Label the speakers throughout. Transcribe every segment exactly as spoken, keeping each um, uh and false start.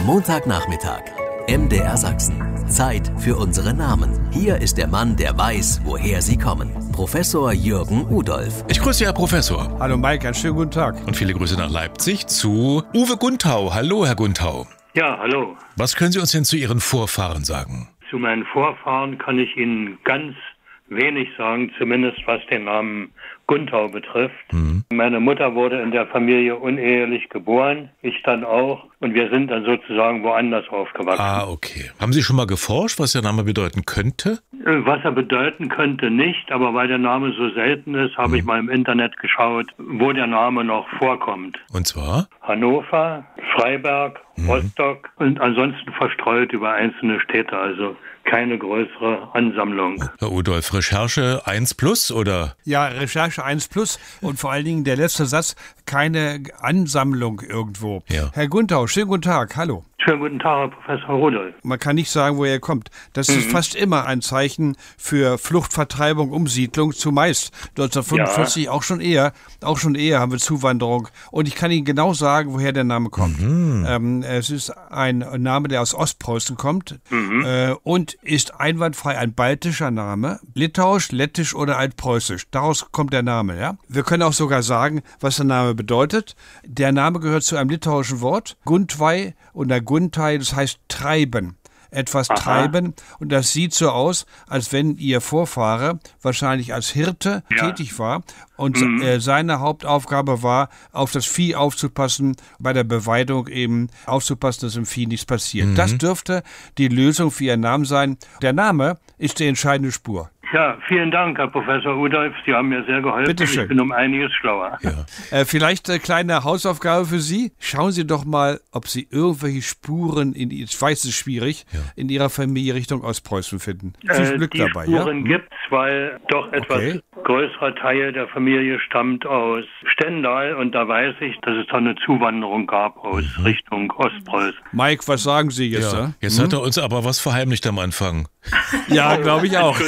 Speaker 1: Montagnachmittag. M D R Sachsen. Zeit für unsere Namen. Hier ist der Mann, der weiß, woher sie kommen. Professor Jürgen Udolph.
Speaker 2: Ich grüße Herr Professor.
Speaker 3: Hallo Mike, einen schönen guten Tag.
Speaker 2: Und viele Grüße nach Leipzig zu Uwe Gunthau. Hallo, Herr Gunthau.
Speaker 4: Ja, hallo.
Speaker 2: Was können Sie uns denn zu Ihren Vorfahren sagen?
Speaker 4: Zu meinen Vorfahren kann ich Ihnen ganz wenig sagen, zumindest was den Namen Gunthau betrifft. Mhm. Meine Mutter wurde in der Familie unehelich geboren, ich dann auch. Und wir sind dann sozusagen woanders aufgewachsen.
Speaker 2: Ah, okay. Haben Sie schon mal geforscht, was der Name bedeuten könnte?
Speaker 4: Was er bedeuten könnte, nicht. Aber weil der Name so selten ist, habe mhm. ich mal im Internet geschaut, wo der Name noch vorkommt.
Speaker 2: Und zwar?
Speaker 4: Hannover, Freiberg, mhm. Rostock und ansonsten verstreut über einzelne Städte. Also keine größere Ansammlung.
Speaker 2: Herr Udolph, Recherche eins plus oder?
Speaker 3: Ja, Recherche eins plus und vor allen Dingen der letzte Satz, keine Ansammlung irgendwo.
Speaker 2: Ja.
Speaker 3: Herr Gunthau, schönen guten Tag, hallo.
Speaker 4: Schönen guten Tag, Herr Professor Rudolph.
Speaker 3: Man kann nicht sagen, woher er kommt. Das mhm. ist fast immer ein Zeichen für Flucht, Vertreibung, Umsiedlung, zumeist neunzehnhundertfünfundvierzig, ja. auch schon eher, auch schon eher haben wir Zuwanderung. Und ich kann Ihnen genau sagen, woher der Name kommt. Mhm. Ähm, es ist ein Name, der aus Ostpreußen kommt mhm. äh, und ist einwandfrei ein baltischer Name, litauisch, lettisch oder altpreußisch. Daraus kommt der Name, ja. Wir können auch sogar sagen, was der Name bedeutet. Der Name gehört zu einem litauischen Wort, Guntvai oder Guntai, das heißt treiben. Etwas Aha. treiben. Und das sieht so aus, als wenn Ihr Vorfahre wahrscheinlich als Hirte ja. tätig war und mhm. äh, seine Hauptaufgabe war, auf das Vieh aufzupassen, bei der Beweidung eben aufzupassen, dass im Vieh nichts passiert. Mhm. Das dürfte die Lösung für Ihren Namen sein. Der Name ist die entscheidende Spur.
Speaker 4: Ja, vielen Dank, Herr Professor Udolph. Sie haben mir sehr geholfen.
Speaker 3: Bitte schön.
Speaker 4: Ich bin um einiges schlauer.
Speaker 2: Ja.
Speaker 3: Äh, vielleicht eine kleine Hausaufgabe für Sie. Schauen Sie doch mal, ob Sie irgendwelche Spuren, in, ich weiß, es ist schwierig, ja. in Ihrer Familie Richtung Ostpreußen finden. Viel
Speaker 4: äh,
Speaker 3: Glück
Speaker 4: die
Speaker 3: dabei.
Speaker 4: Spuren
Speaker 3: ja?
Speaker 4: gibt's, weil doch etwas
Speaker 3: okay.
Speaker 4: größerer Teil der Familie stammt aus Stendal. Und da weiß ich, dass es da eine Zuwanderung gab aus mhm. Richtung Ostpreußen.
Speaker 3: Mike, was sagen Sie jetzt?
Speaker 2: Ja.
Speaker 3: Ja?
Speaker 2: Jetzt
Speaker 3: hm?
Speaker 2: hat er uns aber was verheimlicht am Anfang.
Speaker 3: Ja, glaube ich auch.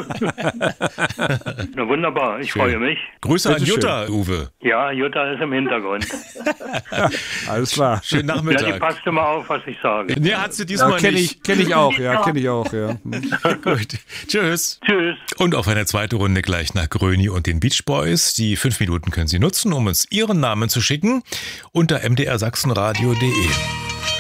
Speaker 4: Na wunderbar, ich Schön. freue mich.
Speaker 2: Grüße
Speaker 3: Bitte
Speaker 2: an Jutta,
Speaker 3: schön.
Speaker 2: Uwe.
Speaker 4: Ja, Jutta ist im Hintergrund.
Speaker 3: Alles klar.
Speaker 4: Ja,
Speaker 2: Schönen Nachmittag.
Speaker 4: die passt immer auf, was ich sage.
Speaker 2: Nee, hat sie diesmal
Speaker 3: ja, kenn
Speaker 2: nicht.
Speaker 3: Ich, kenne ich auch, ja, kenne ich auch, ja. Hm.
Speaker 2: Gut. Tschüss.
Speaker 4: Tschüss.
Speaker 2: Und auf eine zweite Runde gleich nach Gröni und den Beach Boys. Die fünf Minuten können Sie nutzen, um uns Ihren Namen zu schicken unter m d r sachsenradio punkt d e.